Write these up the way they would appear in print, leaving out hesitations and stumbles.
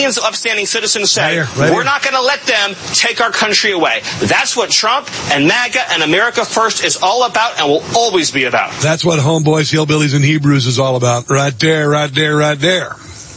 millions of upstanding citizens say, we're not going to let them take our country away. That's what Trump and MAGA and America First is all about and will always be about. That's what Homeboys, Hillbillies, and Hebrews is all about. Right there, right there, right there.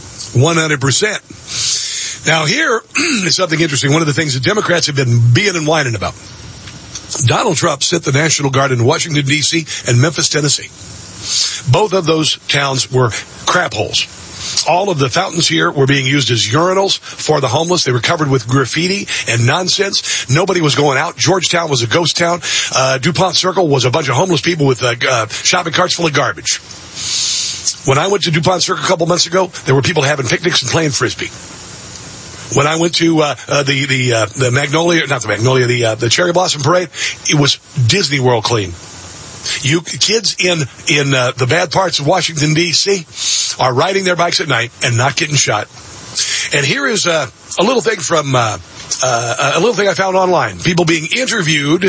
100%. Now here is something interesting. One of the things the Democrats have been being and whining about. Donald Trump sent the National Guard in Washington, D.C. and Memphis, Tennessee. Both of those towns were crap holes. All of the fountains here were being used as urinals for the homeless. They were covered with graffiti and nonsense. Nobody was going out. Georgetown was a ghost town. DuPont Circle was a bunch of homeless people with shopping carts full of garbage. When I went to DuPont Circle a couple months ago, there were people having picnics and playing Frisbee. When I went to the Magnolia, not the Magnolia, the Cherry Blossom Parade, it was Disney World clean. You kids in the bad parts of Washington, D.C. are riding their bikes at night and not getting shot. And here is a little thing from a little thing I found online. People being interviewed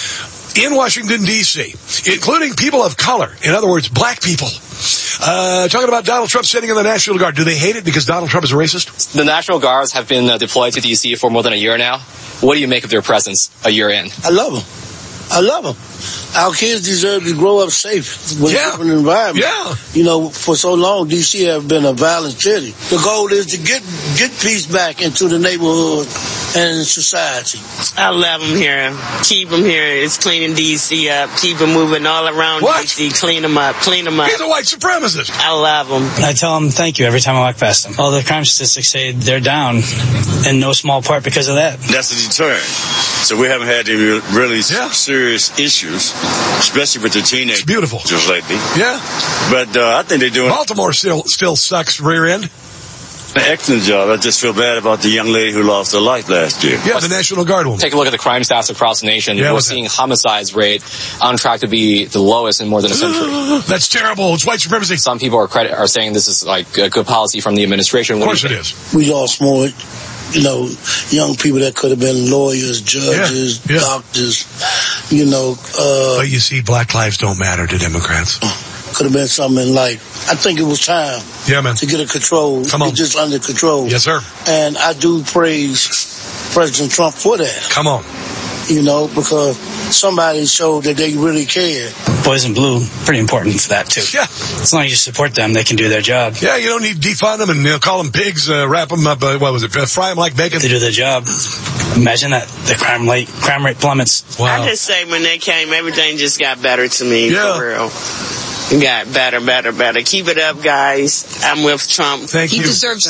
in Washington, D.C., including people of color. In other words, black people. Talking about Donald Trump sitting in the National Guard. Do they hate it because Donald Trump is a racist? The National Guards have been deployed to D.C. for more than a year now. What do you make of their presence a year in? I love them. I love them. Our kids deserve to grow up safe with a different environment. Yeah. You know, for so long, D.C. have been a violent city. The goal is to get peace back into the neighborhood and society. I love them here. Keep them here. It's cleaning D.C. up. Keep them moving all around D.C. Clean them up. Clean them up. He's a white supremacist. I love them. I tell them thank you every time I walk past them. All the crime statistics say they're down, in no small part because of that. That's a deterrent. So we haven't had any really serious issues, especially with the teenagers. It's beautiful. Just lately. Yeah. But I think they're doing... Baltimore still sucks rear end. An excellent job. I just feel bad about the young lady who lost her life last year. Yeah, the National Guard woman. Take a look at the crime stats across the nation. Yeah, we're seeing homicides rate on track to be the lowest in more than a century. That's terrible. It's white supremacy. Some people are saying this is like a good policy from the administration. Of course it is. We lost more, you know, young people that could have been lawyers, judges, doctors, you know. But you see, black lives don't matter to Democrats. Could have been something in life. I think it was time to get it control. Come on. Get this under control. Yes, sir. And I do praise President Trump for that. Come on. You know, because somebody showed that they really care. Boys in Blue, pretty important for that, too. Yeah. As long as you support them, they can do their job. Yeah, you don't need to defund them and call them pigs, wrap them up, fry them like bacon. They do their job. Imagine that, the crime rate plummets. Wow. I just say when they came, everything just got better to me, for real. It got better. Keep it up, guys. I'm with Trump. Thank you. He deserves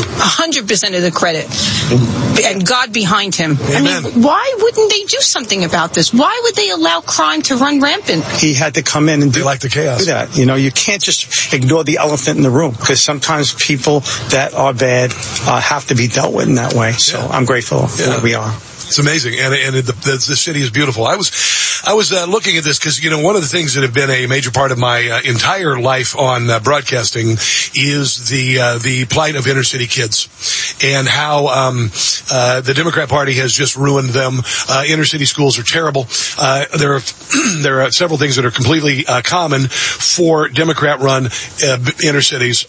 100% of the credit. And God behind him. Amen. I mean, why wouldn't they do something about this? Why would they allow crime to run rampant? He had to come in and do like the chaos. Do that. You know, you can't just ignore the elephant in the room because sometimes people that are bad have to be dealt with in that way. So I'm grateful for where we are. It's amazing, and the city is beautiful. I was looking at this because, you know, one of the things that have been a major part of my entire life on broadcasting is the plight of inner city kids and how the Democrat Party has just ruined them. Inner city schools are terrible. There are several things that are completely common for Democrat-run inner cities.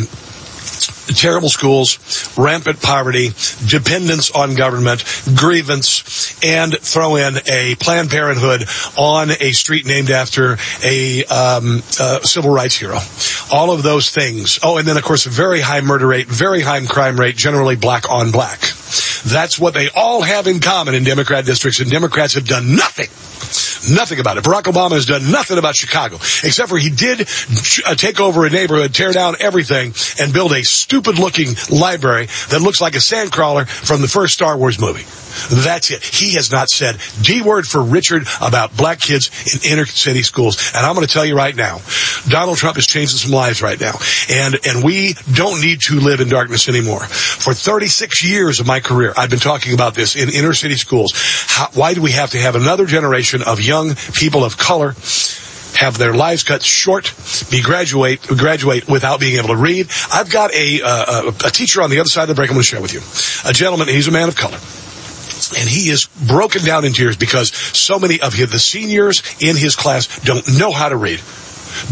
Terrible schools, rampant poverty, dependence on government, grievance, and throw in a Planned Parenthood on a street named after a civil rights hero. All of those things. Oh, and then, of course, a very high murder rate, very high crime rate, generally black on black. That's what they all have in common in Democrat districts, and Democrats have done nothing about it. Barack Obama has done nothing about Chicago, except for he did take over a neighborhood, tear down everything, and build a stupid-looking library that looks like a sandcrawler from the first Star Wars movie. That's it. He has not said D-word for Richard about black kids in inner city schools. And I'm going to tell you right now, Donald Trump is changing some lives right now. And we don't need to live in darkness anymore. For 36 years of my career, I've been talking about this in inner city schools. Why do we have to have another generation of young people of color have their lives cut short, graduate without being able to read? I've got a teacher on the other side of the break I'm going to share with you. A gentleman, he's a man of color. And he is broken down in tears because so many of the seniors in his class don't know how to read.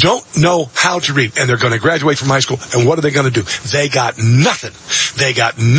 And they're going to graduate from high school. And what are they going to do? They got nothing.